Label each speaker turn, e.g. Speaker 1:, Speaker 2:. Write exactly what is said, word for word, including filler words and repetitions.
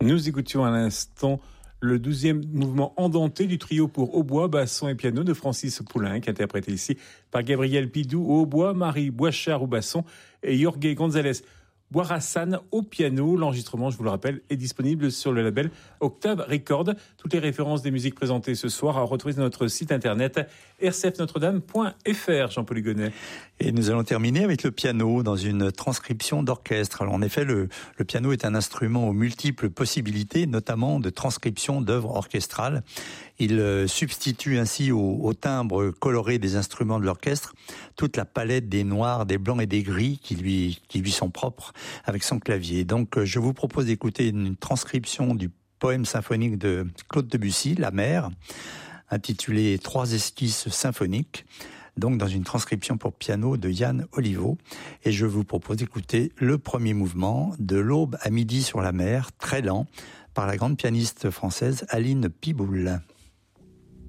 Speaker 1: Nous écoutions à l'instant le douzième mouvement andenté du trio pour hautbois, basson et piano de Francis Poulenc, interprété ici par Gabriel Pidou au hautbois, Marie Boichard au basson et Jorge González Boirassan au piano. L'enregistrement, je vous le rappelle, est disponible sur le label Octave Records. Toutes les références des musiques présentées ce soir à retrouver sur notre site internet r c f notre dame point f r. Jean-Paul Hugonnet.
Speaker 2: Et nous allons terminer avec le piano dans une transcription d'orchestre. Alors en effet, le, le piano est un instrument aux multiples possibilités, notamment de transcription d'œuvres orchestrales. Il euh, substitue ainsi au, au timbre coloré des instruments de l'orchestre toute la palette des noirs, des blancs et des gris qui lui, qui lui sont propres avec son clavier. Donc euh, je vous propose d'écouter une transcription du poème symphonique de Claude Debussy, La mer, intitulé Trois esquisses symphoniques, donc dans une transcription pour piano de Yann Oliveau. Et je vous propose d'écouter le premier mouvement, De l'aube à midi sur la mer, très lent, par la grande pianiste française Aline Piboul.